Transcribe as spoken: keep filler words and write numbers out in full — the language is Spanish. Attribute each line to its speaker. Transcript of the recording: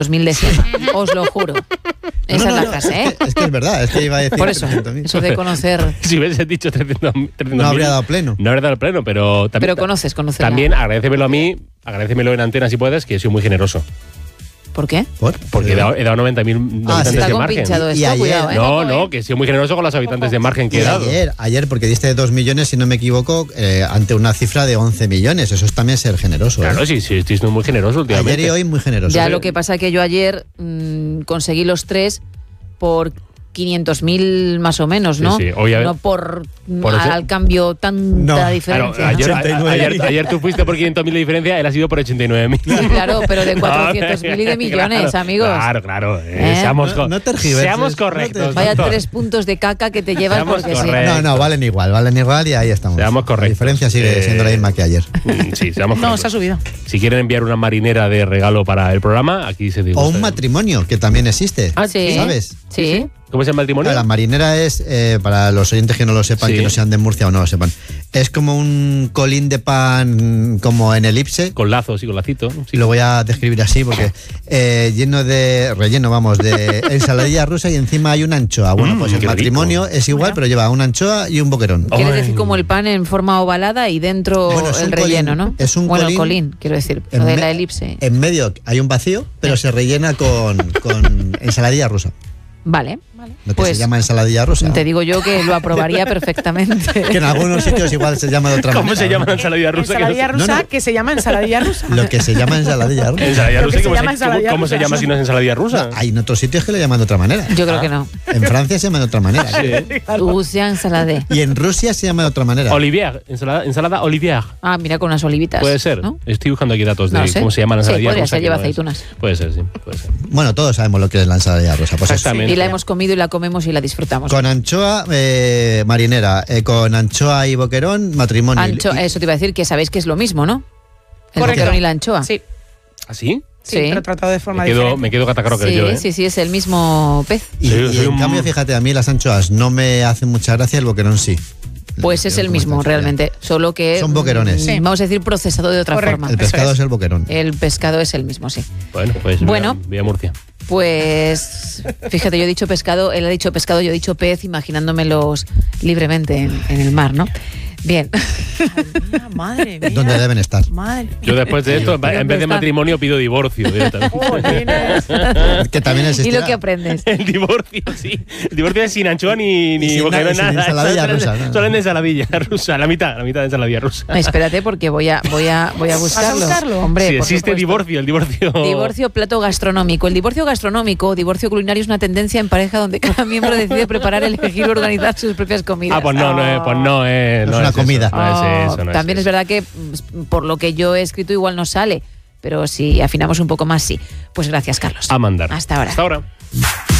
Speaker 1: mil de Siema, os lo juro. Esa
Speaker 2: no, no,
Speaker 1: es la
Speaker 2: no,
Speaker 1: frase,
Speaker 2: es
Speaker 1: ¿eh?
Speaker 2: Que, es que es verdad, es que iba a decir
Speaker 1: Por eso,
Speaker 2: trescientos mil.
Speaker 1: eso de conocer...
Speaker 3: Si hubiese dicho trescientos mil...
Speaker 2: No habría dado pleno.
Speaker 3: No habría dado pleno, pero... También,
Speaker 1: Pero conoces, conoces.
Speaker 3: También
Speaker 1: la...
Speaker 3: agradécemelo a mí, agradécemelo en antena si puedes, que soy muy generoso.
Speaker 1: ¿Por qué?
Speaker 2: ¿Por?
Speaker 3: Porque he dado, he dado noventa mil
Speaker 2: Ah, sí.
Speaker 3: habitantes
Speaker 1: Está
Speaker 3: de margen.
Speaker 1: compinchado
Speaker 2: Y
Speaker 1: esto,
Speaker 2: ayer-
Speaker 1: cuidado, ¿eh?
Speaker 3: No, no, que he sido muy generoso con los habitantes de margen que
Speaker 2: Y
Speaker 3: he dado.
Speaker 2: ayer, ayer, porque diste dos millones, si no me equivoco, eh, ante una cifra de once millones. Eso es también ser generoso.
Speaker 3: Claro,
Speaker 2: ¿eh?
Speaker 3: sí, sí, estoy siendo muy generoso últimamente.
Speaker 2: Ayer y hoy muy generoso.
Speaker 1: Ya, lo que pasa que yo ayer mmm, conseguí los tres por quinientos mil más o menos, ¿no?
Speaker 3: Sí, sí. Hoy, a ver,
Speaker 1: no por,
Speaker 3: por
Speaker 1: al
Speaker 3: eso-
Speaker 1: cambio tanta
Speaker 2: No.
Speaker 3: Claro,
Speaker 1: diferencia.
Speaker 3: ayer,
Speaker 1: ¿no?
Speaker 2: ochenta y nueve.
Speaker 3: ayer, ayer tú fuiste por quinientos mil de diferencia, él ha sido por ochenta y nueve mil.
Speaker 1: Sí, claro, pero de cuatrocientos mil y de millones,
Speaker 3: Claro,
Speaker 1: amigos.
Speaker 3: Claro, claro. eh,
Speaker 1: ¿Eh?
Speaker 3: Seamos,
Speaker 2: No-
Speaker 3: co-
Speaker 2: no tergiverses,
Speaker 3: seamos
Speaker 2: no
Speaker 3: correctos.
Speaker 2: te-
Speaker 1: Vaya
Speaker 3: doctor.
Speaker 1: tres puntos de caca que te llevas
Speaker 3: Seamos
Speaker 1: porque sí.
Speaker 3: correctos.
Speaker 2: No, no, valen igual, valen igual y ahí estamos.
Speaker 3: Seamos correctos.
Speaker 2: La diferencia sigue
Speaker 3: Eh,
Speaker 2: siendo la misma que ayer.
Speaker 3: Mm, Sí, seamos
Speaker 4: No,
Speaker 3: correctos.
Speaker 4: se ha subido.
Speaker 3: Si quieren enviar una marinera de regalo para el programa, aquí se dice.
Speaker 2: O un matrimonio, que también existe.
Speaker 3: Ah,
Speaker 1: Sí.
Speaker 2: ¿Sabes?
Speaker 1: Sí.
Speaker 3: ¿Cómo es el matrimonio?
Speaker 2: La marinera es, eh, para los oyentes que no lo sepan,
Speaker 3: Sí.
Speaker 2: que no sean de Murcia o no lo sepan, es como un colín de pan como en elipse.
Speaker 3: Con lazos y con lacito. Sí.
Speaker 2: Y lo voy a describir así porque eh, lleno de relleno, vamos, de ensaladilla rusa y encima hay una anchoa. Bueno,
Speaker 3: Mm,
Speaker 2: pues el
Speaker 3: qué
Speaker 2: matrimonio es igual, pero lleva una anchoa y un boquerón.
Speaker 3: Oh.
Speaker 1: ¿Quieres
Speaker 3: Ay.
Speaker 1: decir como el pan en forma ovalada y dentro
Speaker 2: Bueno, es
Speaker 1: el
Speaker 2: un
Speaker 1: relleno,
Speaker 2: colín,
Speaker 1: ¿no?
Speaker 2: es un
Speaker 1: bueno, el
Speaker 2: colín
Speaker 1: colín, quiero decir,
Speaker 2: En
Speaker 1: lo de
Speaker 2: me-
Speaker 1: la elipse.
Speaker 2: En medio hay un vacío, pero se rellena con, con ensaladilla rusa.
Speaker 1: Vale.
Speaker 2: Lo que
Speaker 1: Pues,
Speaker 2: se llama ensaladilla rusa.
Speaker 1: Te digo yo que lo aprobaría perfectamente.
Speaker 2: Que en algunos sitios igual se llama de otra
Speaker 3: ¿Cómo
Speaker 2: manera.
Speaker 3: se llama la
Speaker 2: ¿no?
Speaker 3: ensaladilla rusa?
Speaker 4: Ensaladilla
Speaker 3: Que
Speaker 4: rusa
Speaker 2: No, no.
Speaker 4: que se llama ensaladilla rusa.
Speaker 2: Lo que se llama ensaladilla rusa.
Speaker 3: no- Ensaladilla
Speaker 4: Lo
Speaker 3: rusa,
Speaker 4: que
Speaker 3: ¿y ¿cómo,
Speaker 4: se llama
Speaker 3: se,
Speaker 4: ensaladilla
Speaker 3: cómo se
Speaker 4: rusa.
Speaker 3: llama si no es ensaladilla rusa?
Speaker 2: Hay en otros sitios que le llaman de otra manera.
Speaker 1: Yo creo que no.
Speaker 2: En Francia se llama de otra manera.
Speaker 1: Rusia ensaladé.
Speaker 2: Y en Rusia se llama de otra manera.
Speaker 3: Olivier, ensalada, ensalada Olivier.
Speaker 1: Ah, mira, con unas olivitas.
Speaker 3: Puede ser.
Speaker 1: ¿no?
Speaker 3: Estoy buscando aquí datos de
Speaker 1: No sé.
Speaker 3: cómo se llama la
Speaker 1: Sí,
Speaker 3: ensaladilla
Speaker 1: podría
Speaker 3: rusa.
Speaker 1: ser,
Speaker 3: que
Speaker 1: lleva
Speaker 3: no es.
Speaker 1: aceitunas.
Speaker 3: Puede ser, sí. Puede ser.
Speaker 2: Bueno, todos sabemos lo que es la ensaladilla rusa. Pues eso.
Speaker 3: Exactamente.
Speaker 1: Y la hemos comido y la comemos y la disfrutamos.
Speaker 2: Con anchoa eh, marinera, eh, con anchoa y boquerón, matrimonio.
Speaker 1: Ancho,
Speaker 2: Y-
Speaker 1: eso te iba a decir que sabéis que es lo mismo, ¿no? El
Speaker 4: Correcto.
Speaker 1: boquerón y la anchoa.
Speaker 4: Sí,
Speaker 3: ¿Ah, sí?
Speaker 4: sí,
Speaker 1: Sí.
Speaker 4: pero tratado de forma
Speaker 3: Me quedo,
Speaker 4: diferente.
Speaker 3: me quedo catacaro que
Speaker 1: Sí,
Speaker 3: yo, ¿eh?
Speaker 1: sí, sí, es el mismo pez.
Speaker 2: y,
Speaker 3: Soy-
Speaker 2: y
Speaker 3: soy
Speaker 2: en
Speaker 3: un-
Speaker 2: cambio, fíjate, a mí las anchoas no me hacen mucha gracia, el boquerón sí.
Speaker 1: Pues es el mismo, realmente. Solo que.
Speaker 2: Son boquerones.
Speaker 1: mm,
Speaker 4: Sí.
Speaker 1: Vamos a decir procesado de otra
Speaker 4: Correcto.
Speaker 1: forma.
Speaker 2: El pescado
Speaker 4: Eso
Speaker 2: es.
Speaker 4: es.
Speaker 2: el boquerón.
Speaker 1: El pescado es el mismo, sí.
Speaker 3: Bueno, pues
Speaker 1: Bueno.
Speaker 3: voy a- voy a Murcia.
Speaker 1: Pues fíjate, yo he dicho pescado, él ha dicho pescado, yo he dicho pez, imaginándomelos libremente en, en el mar, ¿no? Bien.
Speaker 4: Mía, madre mía.
Speaker 2: ¿Dónde deben estar?
Speaker 4: Madre mía.
Speaker 3: Yo después de esto, en vez de
Speaker 1: está?
Speaker 3: matrimonio, pido divorcio directamente.
Speaker 4: Jolines.
Speaker 2: Que también
Speaker 1: ¿Y
Speaker 2: existirá.
Speaker 1: lo que aprendes?
Speaker 3: El divorcio, sí. El divorcio es sin anchoa ni,
Speaker 2: Y
Speaker 3: ni
Speaker 2: sin
Speaker 3: boquerón,
Speaker 2: na- y sin
Speaker 3: nada.
Speaker 2: ensaladilla
Speaker 3: Solo-
Speaker 2: rusa, ¿no?
Speaker 3: Solo en ensaladilla rusa, la mitad, la mitad de ensaladilla rusa.
Speaker 1: No, espérate, porque voy a, voy a, voy a buscarlo.
Speaker 4: buscarlo?
Speaker 1: Hombre,
Speaker 3: Sí,
Speaker 1: por
Speaker 3: existe
Speaker 1: supuesto.
Speaker 3: divorcio, el divorcio.
Speaker 1: Divorcio plato gastronómico. El divorcio gastronómico o divorcio culinario es una tendencia en pareja donde cada miembro decide preparar, elegir o organizar sus propias comidas.
Speaker 3: Ah, pues no, no, es- pues no es.
Speaker 2: No es una
Speaker 3: eso,
Speaker 2: comida.
Speaker 3: No es
Speaker 1: Oh,
Speaker 3: eso, no
Speaker 1: también es
Speaker 3: eso.
Speaker 1: verdad que mm, por lo que yo he escrito igual no sale, pero si afinamos un poco más, sí. Pues gracias, Carlos.
Speaker 3: A mandar.
Speaker 1: Hasta ahora.
Speaker 3: Hasta ahora.